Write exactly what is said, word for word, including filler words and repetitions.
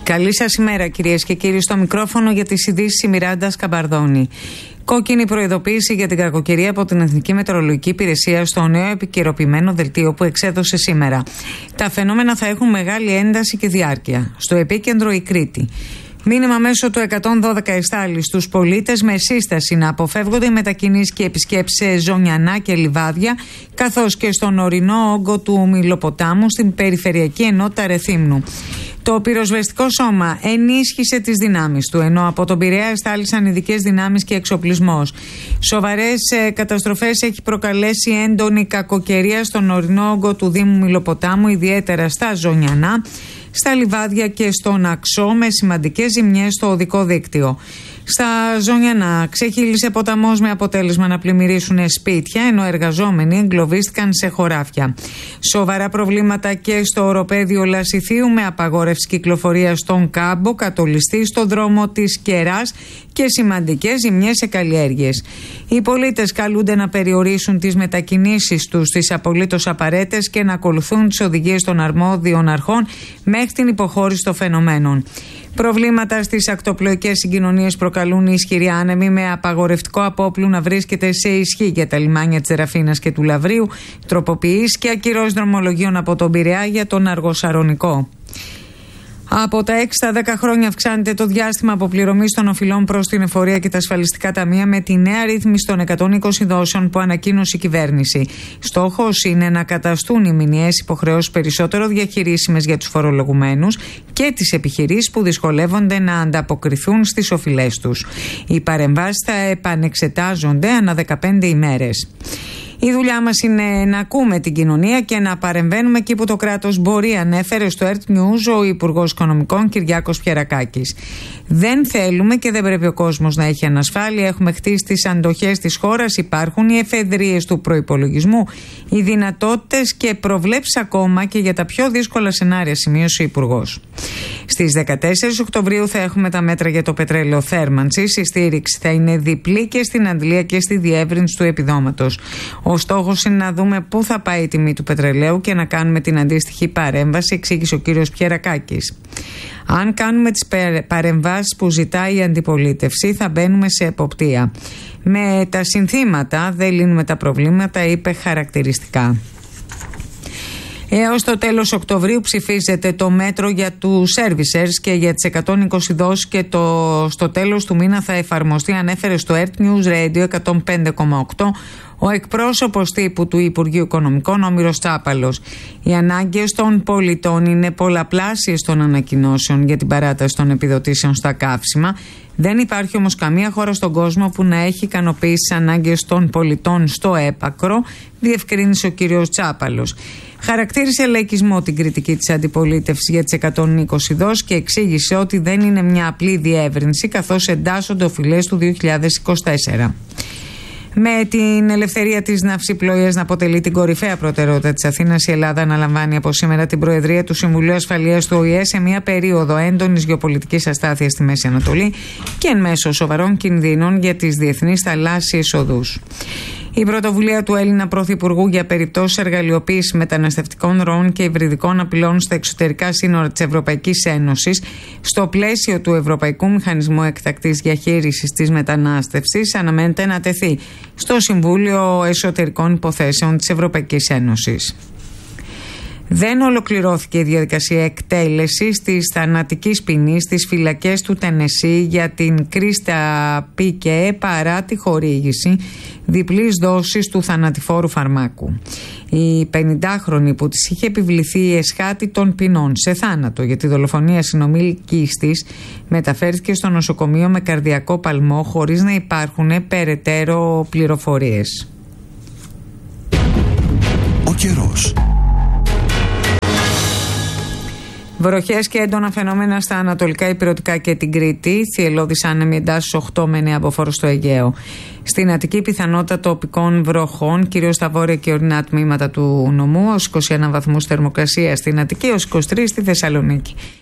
Καλή σας ημέρα, κυρίες και κύριοι. Στο μικρόφωνο για τις ειδήσεις η Μιράντα Σκαμπαρδόνη. Κόκκινη προειδοποίηση για την κακοκαιρία από την Εθνική Μετεωρολογική Υπηρεσία στο νέο επικαιροποιημένο δελτίο που εξέδωσε σήμερα. Τα φαινόμενα θα έχουν μεγάλη ένταση και διάρκεια. Στο επίκεντρο η Κρήτη. Μήνυμα μέσω του εκατόν δώδεκα εστάλει στους πολίτες με σύσταση να αποφεύγονται οι μετακινήσεις και επισκέψεις σε Ζωνιανά και Λιβάδια, καθώς και στον ορεινό όγκο του Μηλοποτάμου στην Περιφερειακή Ενότητα Ρεθύμνου. Το πυροσβεστικό σώμα ενίσχυσε τις δυνάμεις του, ενώ από τον Πειραιά εστάλησαν ειδικές δυνάμεις και εξοπλισμός. Σοβαρές ε, καταστροφές έχει προκαλέσει έντονη κακοκαιρία στον ορεινό όγκο του Δήμου Μηλοποτάμου, ιδιαίτερα στα Ζωνιανά, στα Λιβάδια και στον Αξό, με σημαντικές ζημιές στο οδικό δίκτυο. Στα Ζωνιανά ξεχύλισε ποταμός με αποτέλεσμα να πλημμυρίσουν σπίτια, ενώ εργαζόμενοι εγκλωβίστηκαν σε χωράφια. Σοβαρά προβλήματα και στο οροπέδιο Λασιθίου, με απαγόρευση κυκλοφορίας στον Κάμπο, κατολιστή στο δρόμο της Κεράς και σημαντικές ζημιές σε καλλιέργειες. Οι πολίτες καλούνται να περιορίσουν τις μετακινήσεις τους στις απολύτως απαραίτητες και να ακολουθούν τις οδηγίες των αρμόδιων αρχών μέχρι την υποχώρηση των φαινομένων. Προβλήματα στις ακτοπλοϊκές συγκοινωνίες προκαλούν οι ισχυροί άνεμοι, με απαγορευτικό απόπλου να βρίσκεται σε ισχύ για τα λιμάνια της Ραφίνας και του Λαβρίου, τροποποιήσεις και ακυρώσεις δρομολογίων από τον Πειραιά για τον Αργοσαρονικό. Από τα έξι στα δέκα χρόνια αυξάνεται το διάστημα αποπληρωμής των οφειλών προς την εφορία και τα ασφαλιστικά ταμεία, με τη νέα ρύθμιση των εκατόν είκοσι δόσεων που ανακοίνωσε η κυβέρνηση. Στόχος είναι να καταστούν οι μηνιαίες υποχρεώσεις περισσότερο διαχειρίσιμες για τους φορολογουμένους και τις επιχειρήσεις που δυσκολεύονται να ανταποκριθούν στις οφειλές τους. Οι παρεμβάσεις θα επανεξετάζονται ανά δεκαπέντε ημέρες. Η δουλειά μας είναι να ακούμε την κοινωνία και να παρεμβαίνουμε εκεί που το κράτος μπορεί, ανέφερε στο Earth News ο Υπουργός Οικονομικών Κυριάκος Πιερακάκης. Δεν θέλουμε και δεν πρέπει ο κόσμος να έχει ανασφάλεια. Έχουμε χτίσει τις αντοχές της χώρας, υπάρχουν οι εφεδρείες του προϋπολογισμού, οι δυνατότητες και προβλέψεις ακόμα και για τα πιο δύσκολα σενάρια, σημείωσε ο Υπουργός. Στις δεκατέσσερις Οκτωβρίου θα έχουμε τα μέτρα για το πετρέλαιο θέρμανσης. Η στήριξη θα είναι διπλή και στην αντλία και στη διεύρυνση του επιδόματος. Ο στόχος είναι να δούμε πού θα πάει η τιμή του πετρελαίου και να κάνουμε την αντίστοιχη παρέμβαση, εξήγησε ο κύριος Πιερακάκης. Αν κάνουμε τις παρεμβάσεις που ζητάει η αντιπολίτευση, θα μπαίνουμε σε εποπτεία. Με τα συνθήματα δεν λύνουμε τα προβλήματα, είπε χαρακτηριστικά. Έως το τέλος Οκτωβρίου ψηφίζεται το μέτρο για τους servicers και για τις εκατόν είκοσι δόσεις και το, στο τέλος του μήνα θα εφαρμοστεί, ανέφερε στο Earth News Radio εκατόν πέντε κόμμα οκτώ ο εκπρόσωπος τύπου του Υπουργείου Οικονομικών, ο Μύρος Τσάπαλος. Οι ανάγκες των πολιτών είναι πολλαπλάσιες των ανακοινώσεων για την παράταση των επιδοτήσεων στα καύσιμα. Δεν υπάρχει όμως καμία χώρα στον κόσμο που να έχει ικανοποιήσει τις ανάγκες των πολιτών στο έπακρο, διευκρίνησε ο κύριος Τσάπαλος. Χαρακτήρισε λαϊκισμό την κριτική της αντιπολίτευσης για τις εκατόν είκοσι δόσεις και εξήγησε ότι δεν είναι μια απλή διεύρυνση, καθώς εντάσσονται οφειλές του δύο χιλιάδες είκοσι τέσσερα. Με την ελευθερία της ναυσιπλοείας να αποτελεί την κορυφαία προτεραιότητα της Αθήνας, η Ελλάδα αναλαμβάνει από σήμερα την Προεδρία του Συμβουλίου Ασφαλείας του Ο Η Ε σε μια περίοδο έντονης γεωπολιτικής αστάθειας στη Μέση Ανατολή και εν μέσω σοβαρών κινδύνων για τις διεθνείς θαλάσσιες οδούς. Η πρωτοβουλία του Έλληνα Πρωθυπουργού για περιπτώσεις εργαλειοποίησης μεταναστευτικών ροών και υβριδικών απειλών στα εξωτερικά σύνορα της Ευρωπαϊκής Ένωσης, στο πλαίσιο του Ευρωπαϊκού Μηχανισμού Εκτακτής Διαχείρισης της Μετανάστευσης, αναμένεται να τεθεί στο Συμβούλιο Εσωτερικών Υποθέσεων της Ευρωπαϊκής Ένωσης. Δεν ολοκληρώθηκε η διαδικασία εκτέλεσης της θανατικής ποινής στις φυλακές του Τενεσί για την Κρίστα Πίκε παρά τη χορήγηση διπλής δόσης του θανατηφόρου φαρμάκου. Η πενηντάχρονη που της είχε επιβληθεί η εσχάτη των ποινών σε θάνατο για τη δολοφονία συνομήλικης της μεταφέρθηκε στο νοσοκομείο με καρδιακό παλμό χωρίς να υπάρχουν περαιτέρω πληροφορίες. Ο καιρός. Βροχές και έντονα φαινόμενα στα ανατολικά ηπειρωτικά και την Κρήτη. Θυελλώδης άνεμη εντάσεις οκτώ με εννέα μποφόρ στο Αιγαίο. Στην Αττική πιθανότητα τοπικών βροχών, κυρίως στα βόρεια και ορεινά τμήματα του νομού, ως είκοσι ένα βαθμούς θερμοκρασία στην Αττική, ως είκοσι τρεις στη Θεσσαλονίκη.